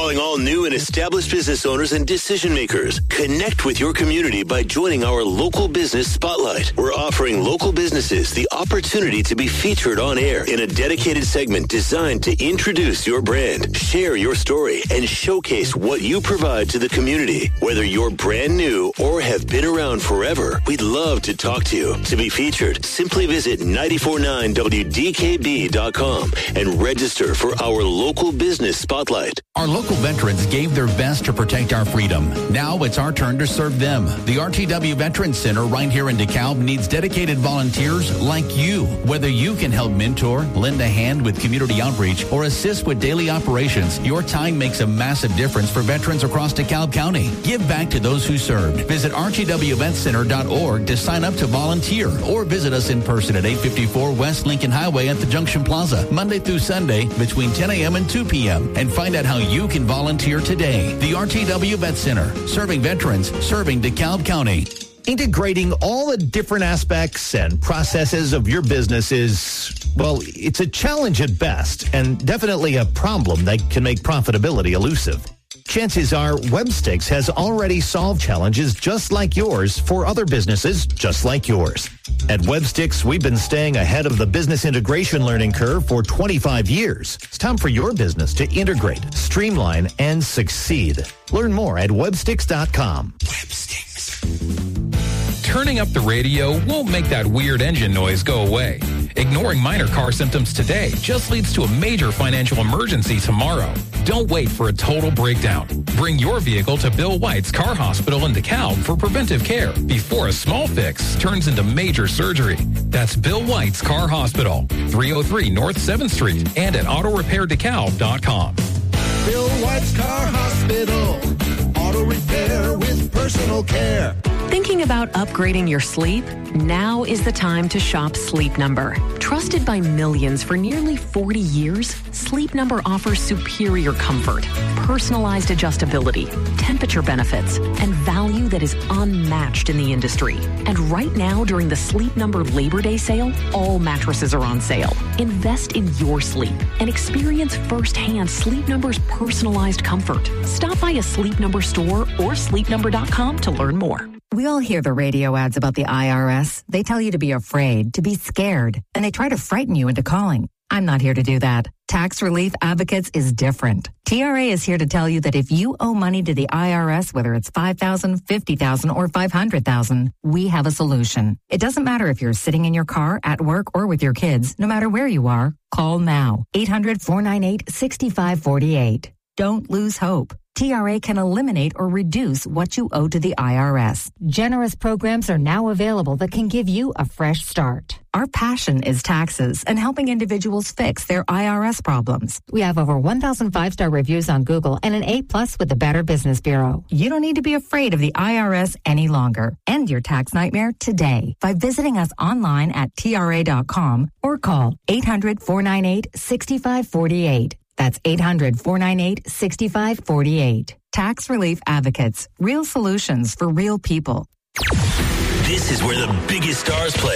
calling all new and established business owners and decision makers. Connect with your community by joining our Local Business Spotlight. We're offering local businesses the opportunity to be featured on air in a dedicated segment designed to introduce your brand, share your story, and showcase what you provide to the community. Whether you're brand new or have been around forever, we'd love to talk to you. To be featured, simply visit 949wdkb.com and register for our Local Business Spotlight. Our local veterans gave their best to protect our freedom. Now it's our turn to serve them. The RTW Veterans Center right here in DeKalb needs dedicated volunteers like you. Whether you can help mentor, lend a hand with community outreach, or assist with daily operations, your time makes a massive difference for veterans across DeKalb County. Give back to those who served. Visit rtweventcenter.org to sign up to volunteer, or visit us in person at 854 West Lincoln Highway at the Junction Plaza, Monday through Sunday between 10 a.m. and 2 p.m. And find out how you can volunteer today. The RTW Vet Center, serving veterans, serving DeKalb County. Integrating all the different aspects and processes of your business is, well, it's a challenge at best and definitely a problem that can make profitability elusive. Chances are Webstix has already solved challenges just like yours for other businesses just like yours. At Webstix, we've been staying ahead of the business integration learning curve for 25 years. It's time for your business to integrate, streamline, and succeed. Learn more at Webstix.com. Webstix. Turning up the radio won't make that weird engine noise go away. Ignoring minor car symptoms today just leads to a major financial emergency tomorrow. Don't wait for a total breakdown. Bring your vehicle to Bill White's Car Hospital in DeKalb for preventive care before a small fix turns into major surgery. That's Bill White's Car Hospital, 303 North 7th Street, and at autorepairdekalb.com. Bill White's Car Hospital. Auto repair with personal care. Thinking about upgrading your sleep? Now is the time to shop Sleep Number. Trusted by millions for nearly 40 years, Sleep Number offers superior comfort, personalized adjustability, temperature benefits, and value that is unmatched in the industry. And right now, during the Sleep Number Labor Day sale, all mattresses are on sale. Invest in your sleep and experience firsthand Sleep Number's personalized comfort. Stop by a Sleep Number store or sleepnumber.com to learn more. We all hear the radio ads about the IRS. They tell you to be afraid, to be scared, and they try to frighten you into calling. I'm not here to do that. Tax Relief Advocates is different. TRA is here to tell you that if you owe money to the IRS, whether it's $5,000, $50,000, or $500,000, we have a solution. It doesn't matter if you're sitting in your car, at work, or with your kids. No matter where you are, call now. 800-498-6548. Don't lose hope. TRA can eliminate or reduce what you owe to the IRS. Generous programs are now available that can give you a fresh start. Our passion is taxes and helping individuals fix their IRS problems. We have over 1,000 5-star reviews on Google and an A+ with the Better Business Bureau. You don't need to be afraid of the IRS any longer. End your tax nightmare today by visiting us online at TRA.com or call 800-498-6548. That's 800-498-6548. Tax Relief Advocates. Real solutions for real people. This is where the biggest stars play.